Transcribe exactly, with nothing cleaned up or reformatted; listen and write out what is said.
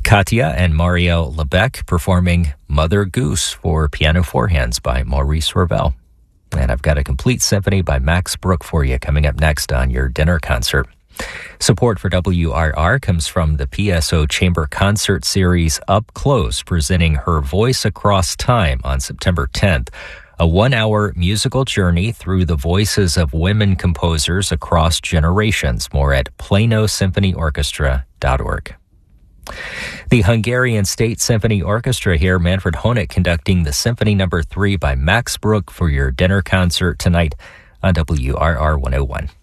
Katya and Mario Lebec performing Mother Goose for piano four hands by Maurice Ravel. And I've got a complete symphony by Max Bruch for you coming up next on your dinner concert. Support for W R R comes from the P S O Chamber Concert Series Up Close, presenting Her Voice Across Time on September tenth. A one-hour musical journey through the voices of women composers across generations. More at plano symphony orchestra dot org. The Hungarian State Symphony Orchestra here, Manfred Honeck conducting the Symphony Number three by Max Bruch for your dinner concert tonight on W R R one oh one.